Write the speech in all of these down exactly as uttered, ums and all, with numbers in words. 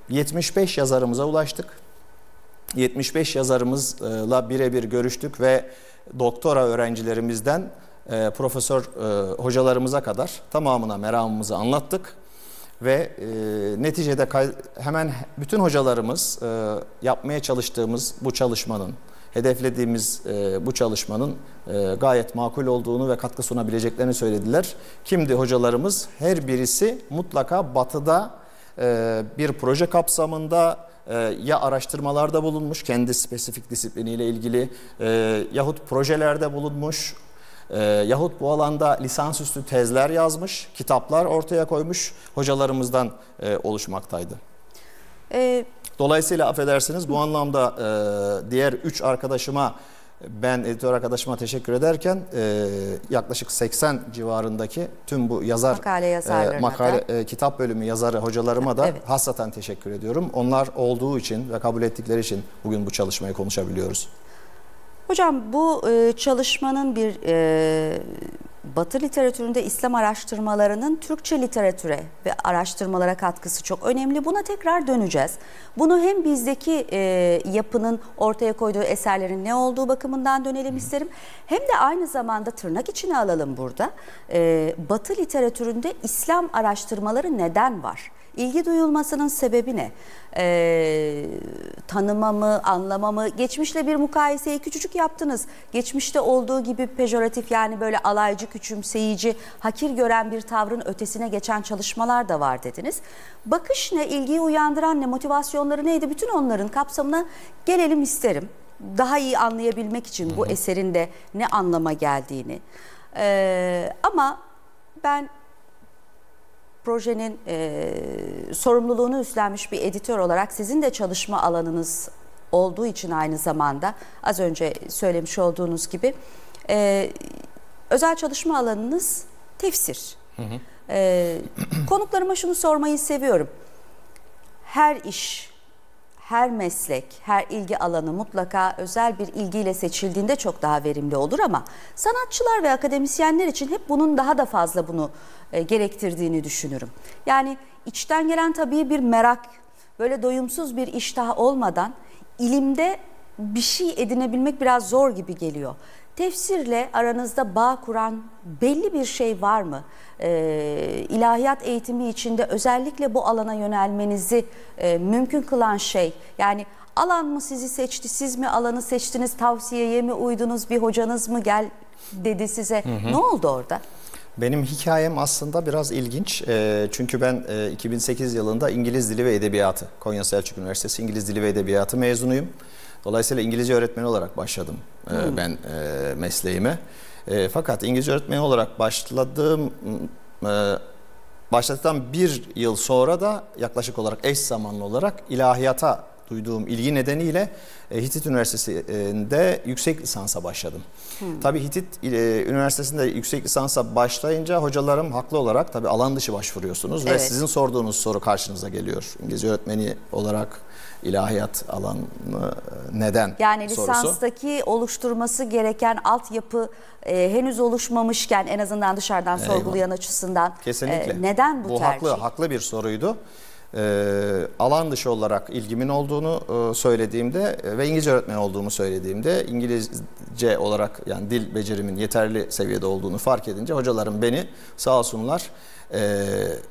yetmiş beş yazarımıza ulaştık. yetmiş beş yazarımızla birebir görüştük ve doktora öğrencilerimizden e, profesör e, hocalarımıza kadar tamamına meramımızı anlattık. Ve e, neticede hemen bütün hocalarımız e, yapmaya çalıştığımız bu çalışmanın, hedeflediğimiz e, bu çalışmanın e, gayet makul olduğunu ve katkı sunabileceklerini söylediler. Kimdi hocalarımız? Her birisi mutlaka Batı'da e, bir proje kapsamında e, ya araştırmalarda bulunmuş, kendi spesifik disipliniyle ilgili e, yahut projelerde bulunmuş, e, yahut bu alanda lisansüstü tezler yazmış, kitaplar ortaya koymuş hocalarımızdan e, oluşmaktaydı. Evet. Dolayısıyla affedersiniz bu anlamda e, diğer üç arkadaşıma, ben editör arkadaşıma teşekkür ederken e, yaklaşık seksen civarındaki tüm bu yazar makale yazarlarına e, makale e, kitap bölümü yazarı hocalarıma da evet. hasreten teşekkür ediyorum. Onlar olduğu için ve kabul ettikleri için bugün bu çalışmayı konuşabiliyoruz. Hocam bu e, çalışmanın bir e, Batı literatüründe İslam araştırmalarının Türkçe literatüre ve araştırmalara katkısı çok önemli. Buna tekrar döneceğiz. Bunu hem bizdeki e, yapının ortaya koyduğu eserlerin ne olduğu bakımından dönelim isterim. Hem de aynı zamanda tırnak içine alalım burada. E, Batı literatüründe İslam araştırmaları neden var? İlgi duyulmasının sebebi ne? Ee, tanıma mı, anlama mı? Geçmişle bir mukayeseyi küçücük yaptınız. Geçmişte olduğu gibi pejoratif, yani böyle alaycı, küçümseyici, hakir gören bir tavrın ötesine geçen çalışmalar da var dediniz. Bakış ne, ilgiyi uyandıran ne, motivasyonları neydi? Bütün onların kapsamına gelelim isterim. Daha iyi anlayabilmek için bu eserin de ne anlama geldiğini. Ee, ama ben projenin e, sorumluluğunu üstlenmiş bir editör olarak sizin de çalışma alanınız olduğu için aynı zamanda az önce söylemiş olduğunuz gibi e, özel çalışma alanınız tefsir. Hı hı. E, konuklarıma şunu sormayı seviyorum. Her iş, her meslek, her ilgi alanı mutlaka özel bir ilgiyle seçildiğinde çok daha verimli olur ama sanatçılar ve akademisyenler için hep bunun daha da fazla bunu e, gerektirdiğini düşünürüm. Yani içten gelen tabii bir merak, böyle doyumsuz bir iştah olmadan ilimde bir şey edinebilmek biraz zor gibi geliyor. Tefsirle aranızda bağ kuran belli bir şey var mı? Ee, ilahiyat eğitimi içinde özellikle bu alana yönelmenizi e, mümkün kılan şey, yani alan mı sizi seçti, siz mi alanı seçtiniz, tavsiyeye mi uydunuz, bir hocanız mı gel dedi size, hı hı. Ne oldu orada? Benim hikayem aslında biraz ilginç e, çünkü ben e, iki bin sekiz yılında İngiliz Dili ve Edebiyatı, Konya Selçuk Üniversitesi İngiliz Dili ve Edebiyatı mezunuyum. Dolayısıyla İngilizce öğretmeni olarak başladım e, ben e, mesleğime. E, fakat İngilizce öğretmeni olarak başladığım e, başladıktan bir yıl sonra da yaklaşık olarak eş zamanlı olarak ilahiyata duyduğum ilgi nedeniyle e, Hitit Üniversitesi'nde yüksek lisansa başladım. Hmm. Tabii Hitit e, Üniversitesi'nde yüksek lisansa başlayınca hocalarım haklı olarak tabii alan dışı başvuruyorsunuz evet. ve sizin sorduğunuz soru karşınıza geliyor. İngilizce öğretmeni olarak ilahiyat alanı neden yani sorusu. Yani lisanstaki oluşturması gereken altyapı e, henüz oluşmamışken en azından dışarıdan Eyvallah. sorgulayan açısından Kesinlikle. E, neden bu, bu tercih? Bu haklı, haklı bir soruydu. E, alan dışı olarak ilgimin olduğunu e, söylediğimde e, ve İngilizce öğretmeni olduğumu söylediğimde İngilizce olarak yani dil becerimin yeterli seviyede olduğunu fark edince hocalarım beni sağ olsunlar e, e,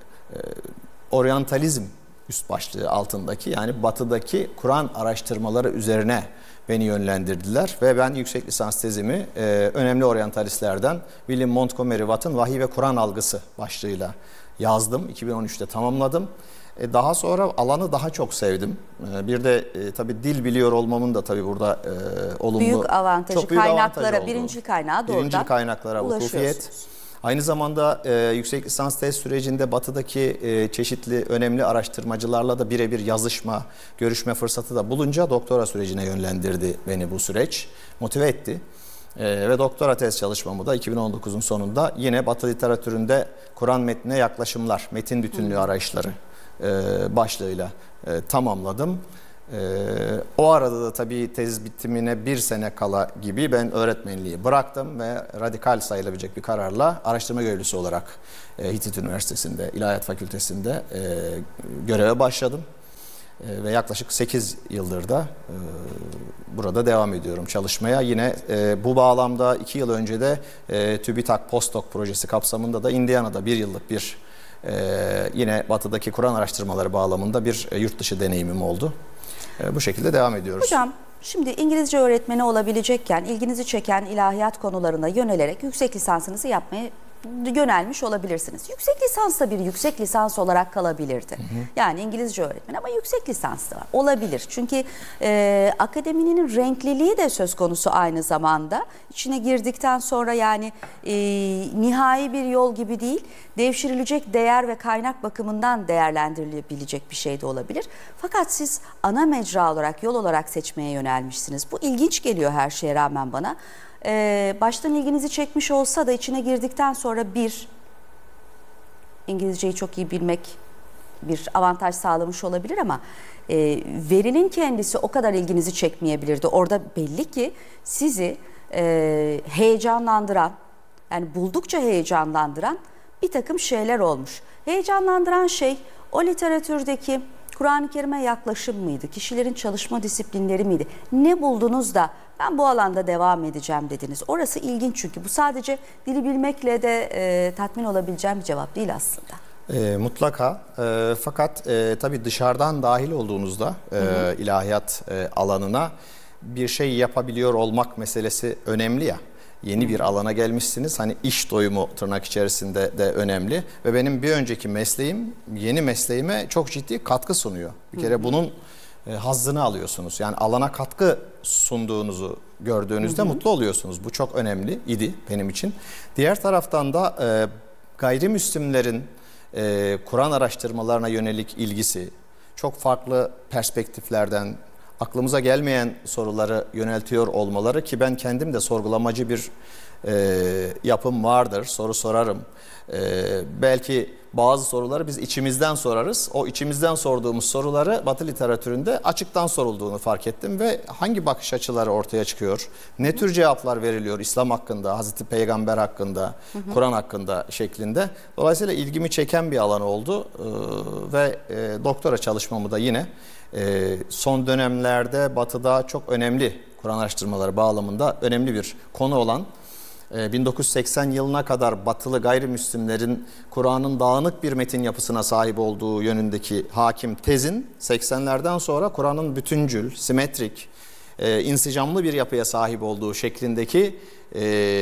oryantalizm üst başlığı altındaki yani batıdaki Kur'an araştırmaları üzerine beni yönlendirdiler ve ben yüksek lisans tezimi e, önemli oryantalistlerden William Montgomery Watt'ın Vahiy ve Kur'an Algısı başlığıyla yazdım. iki bin on üçte tamamladım. E, daha sonra alanı daha çok sevdim. E, bir de e, tabii dil biliyor olmamın da tabii burada e, olumlu büyük avantajı, çok büyük kaynaklara, avantajı birinci kaynağa doğrudan birinci kaynaklara vukufiyet. Aynı zamanda e, yüksek lisans tez sürecinde batıdaki e, çeşitli önemli araştırmacılarla da birebir yazışma, görüşme fırsatı da bulunca doktora sürecine yönlendirdi beni bu süreç. Motive etti. E, ve doktora tez çalışmamı da iki bin on dokuzun sonunda yine Batı literatüründe Kur'an metnine yaklaşımlar, metin bütünlüğü arayışları e, başlığıyla e, tamamladım. Ee, o arada da tabii tez bitimine bir sene kala gibi ben öğretmenliği bıraktım ve radikal sayılabilecek bir kararla araştırma görevlisi olarak e, Hitit Üniversitesi'nde, İlahiyat Fakültesi'nde e, göreve başladım. E, ve yaklaşık sekiz yıldır da e, burada devam ediyorum çalışmaya. Yine e, bu bağlamda iki yıl önce de e, TÜBİTAK Postdoc projesi kapsamında da Indiana'da bir yıllık bir e, yine batıdaki Kur'an araştırmaları bağlamında bir e, yurt dışı deneyimim oldu. E, bu şekilde devam ediyoruz. Hocam, şimdi İngilizce öğretmeni olabilecekken ilginizi çeken ilahiyat konularına yönelerek yüksek lisansınızı yapmaya yönelmiş olabilirsiniz. Yüksek lisans da bir yüksek lisans olarak kalabilirdi. Hı hı. Yani İngilizce öğretmeni ama yüksek lisans da var. Olabilir. Çünkü e, akademinin renkliliği de söz konusu aynı zamanda. İçine girdikten sonra yani e, nihai bir yol gibi değil, devşirilecek değer ve kaynak bakımından değerlendirilebilecek bir şey de olabilir. Fakat siz ana mecra olarak, yol olarak seçmeye yönelmişsiniz. Bu ilginç geliyor her şeye rağmen bana. Ee, baştan ilginizi çekmiş olsa da içine girdikten sonra bir, İngilizceyi çok iyi bilmek bir avantaj sağlamış olabilir ama e, verinin kendisi o kadar ilginizi çekmeyebilirdi. Orada belli ki sizi e, heyecanlandıran, yani buldukça heyecanlandıran bir takım şeyler olmuş. Heyecanlandıran şey o literatürdeki Kur'an-ı Kerim'e yaklaşım mıydı? Kişilerin çalışma disiplinleri miydi? Ne buldunuz da ben bu alanda devam edeceğim dediniz? Orası ilginç çünkü bu sadece dili bilmekle de e, tatmin olabileceğim bir cevap değil aslında. E, mutlaka e, fakat e, tabii dışarıdan dahil olduğunuzda e, ilahiyat e, alanına bir şey yapabiliyor olmak meselesi önemli ya. Yeni bir alana gelmişsiniz. Hani iş doyumu tırnak içerisinde de önemli. Ve benim bir önceki mesleğim yeni mesleğime çok ciddi katkı sunuyor. Bir kere bunun e, hazzını alıyorsunuz. Yani alana katkı sunduğunuzu gördüğünüzde hı hı. mutlu oluyorsunuz. Bu çok önemli idi benim için. Diğer taraftan da e, gayrimüslimlerin e, Kur'an araştırmalarına yönelik ilgisi çok farklı perspektiflerden, aklımıza gelmeyen soruları yöneltiyor olmaları ki ben kendim de sorgulamacı bir e, yapım vardır, soru sorarım. E, belki bazı soruları biz içimizden sorarız. O içimizden sorduğumuz soruları Batı literatüründe açıktan sorulduğunu fark ettim ve hangi bakış açıları ortaya çıkıyor, ne tür cevaplar veriliyor İslam hakkında, Hazreti Peygamber hakkında, Kur'an hakkında şeklinde. Dolayısıyla ilgimi çeken bir alan oldu e, ve e, doktora çalışmamı da yine Ee, son dönemlerde Batı'da çok önemli Kur'an araştırmaları bağlamında önemli bir konu olan e, bin dokuz yüz seksen yılına kadar Batılı gayrimüslimlerin Kur'an'ın dağınık bir metin yapısına sahip olduğu yönündeki hakim tezin seksenlerden sonra Kur'an'ın bütüncül, simetrik, e, insicamlı bir yapıya sahip olduğu şeklindeki e,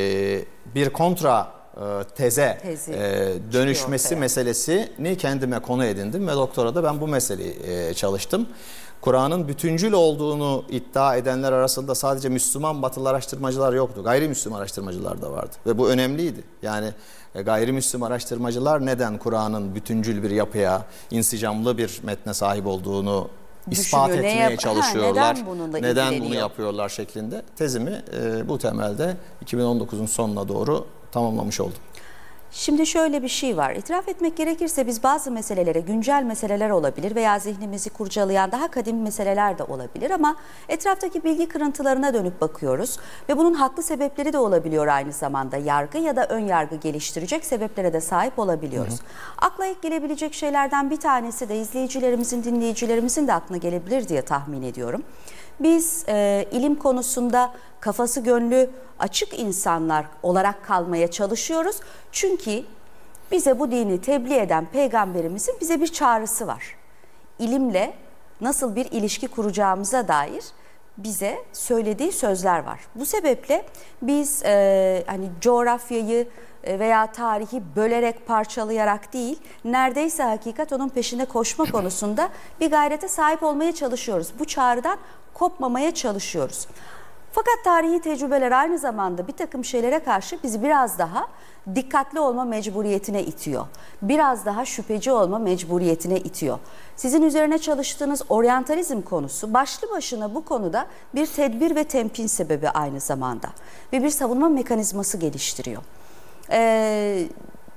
bir kontra teze Tezi e, dönüşmesi meselesini kendime konu edindim ve doktora da ben bu meseleyi e, çalıştım. Kur'an'ın bütüncül olduğunu iddia edenler arasında sadece Müslüman batılı araştırmacılar yoktu. Gayrimüslim araştırmacılar da vardı ve bu önemliydi. Yani e, gayrimüslim araştırmacılar neden Kur'an'ın bütüncül bir yapıya, insicamlı bir metne sahip olduğunu ispat Düşünüyor, etmeye yap- çalışıyorlar. Ha, neden, neden bunu yapıyorlar şeklinde tezimi e, bu temelde iki bin on dokuzun sonuna doğru tamamlamış oldum. Şimdi şöyle bir şey var. İtiraf etmek gerekirse biz bazı meselelere, güncel meseleler olabilir veya zihnimizi kurcalayan daha kadim meseleler de olabilir ama etraftaki bilgi kırıntılarına dönüp bakıyoruz ve bunun haklı sebepleri de olabiliyor aynı zamanda. Yargı ya da ön yargı geliştirecek sebeplere de sahip olabiliyoruz. Hı hı. Akla ilk gelebilecek şeylerden bir tanesi de izleyicilerimizin, dinleyicilerimizin de aklına gelebilir diye tahmin ediyorum. Biz e, ilim konusunda kafası gönlü açık insanlar olarak kalmaya çalışıyoruz. Çünkü bize bu dini tebliğ eden peygamberimizin bize bir çağrısı var. İlimle nasıl bir ilişki kuracağımıza dair bize söylediği sözler var. Bu sebeple biz e, hani coğrafyayı veya tarihi bölerek, parçalayarak değil, neredeyse hakikat onun peşinde koşma konusunda bir gayrete sahip olmaya çalışıyoruz. Bu çağrıdan kopmamaya çalışıyoruz. Fakat tarihi tecrübeler aynı zamanda bir takım şeylere karşı bizi biraz daha dikkatli olma mecburiyetine itiyor. Biraz daha şüpheci olma mecburiyetine itiyor. Sizin üzerine çalıştığınız oryantalizm konusu başlı başına bu konuda bir tedbir ve temkin sebebi aynı zamanda. Ve bir savunma mekanizması geliştiriyor. Ee,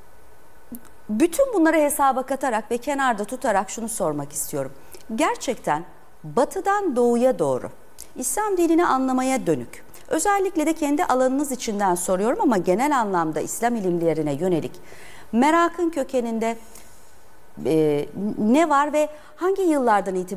bütün bunları hesaba katarak ve kenarda tutarak şunu sormak istiyorum. Gerçekten batıdan doğuya doğru İslam dinini anlamaya dönük, özellikle de kendi alanınız içinden soruyorum ama genel anlamda İslam ilimlerine yönelik merakın kökeninde e, ne var ve hangi yıllardan itibaren